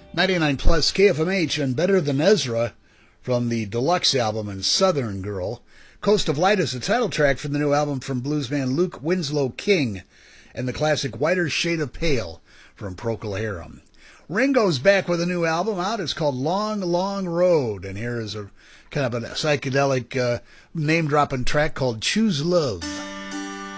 99 plus KFMH and Better Than Ezra from the deluxe album and Southern Girl. Coast of Light is the title track from the new album from bluesman Luke Winslow King, and the classic Whiter Shade of Pale from Procol Harum. Ringo's back with a new album out. It's called Long, Long Road, and here is a kind of a psychedelic name-dropping track called Choose Love.